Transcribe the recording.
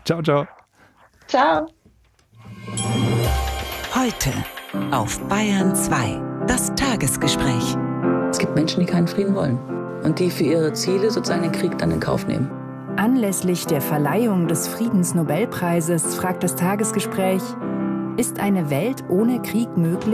Ciao, ciao. Ciao. Heute auf Bayern 2. Das Tagesgespräch. Es gibt Menschen, die keinen Frieden wollen und die für ihre Ziele sozusagen den Krieg dann in Kauf nehmen. Anlässlich der Verleihung des Friedensnobelpreises fragt das Tagesgespräch: Ist eine Welt ohne Krieg möglich?